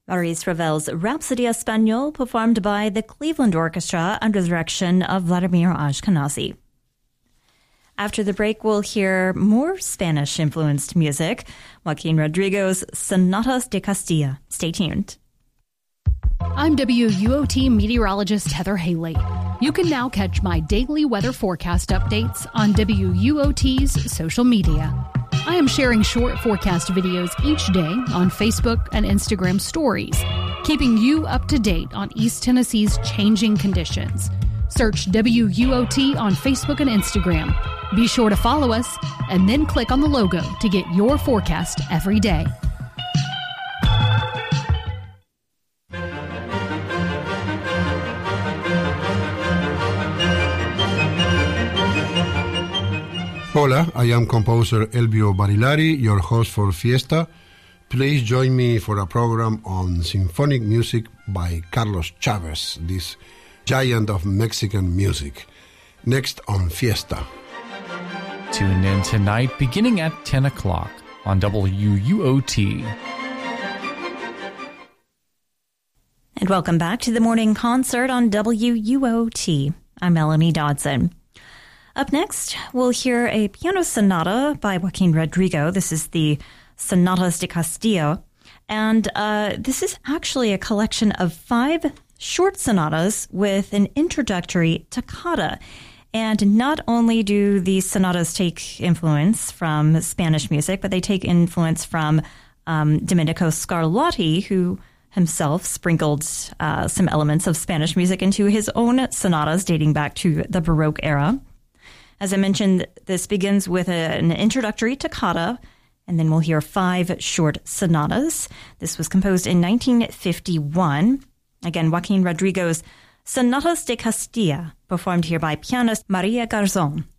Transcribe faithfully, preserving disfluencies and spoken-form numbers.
Maurice Ravel's Rhapsody Espagnole, performed by the Cleveland Orchestra under the direction of Vladimir Ashkenazy. After the break, we'll hear more Spanish-influenced music, Joaquin Rodrigo's Sonatas de Castilla. Stay tuned. I'm W U O T meteorologist Heather Haley. You can now catch my daily weather forecast updates on W U O T's social media. I am sharing short forecast videos each day on Facebook and Instagram stories, keeping you up to date on East Tennessee's changing conditions. Search W U O T on Facebook and Instagram. Be sure to follow us and then click on the logo to get your forecast every day. Hola, I am composer Elvio Barilari, your host for Fiesta. Please join me for a program on symphonic music by Carlos Chavez, this giant of Mexican music. Next on Fiesta. Tune in tonight beginning at ten o'clock on W U O T. And welcome back to the morning concert on W U O T. I'm Melanie Dodson. Up next, we'll hear a piano sonata by Joaquin Rodrigo. This is the Sonatas de Castilla. And uh, this is actually a collection of five short sonatas with an introductory toccata. And not only do these sonatas take influence from Spanish music, but they take influence from um, Domenico Scarlatti, who himself sprinkled uh, some elements of Spanish music into his own sonatas dating back to the Baroque era. As I mentioned, this begins with a, an introductory toccata, and then we'll hear five short sonatas. This was composed in nineteen fifty-one. Again, Joaquin Rodrigo's Sonatas de Castilla, performed here by pianist Maria Garzón.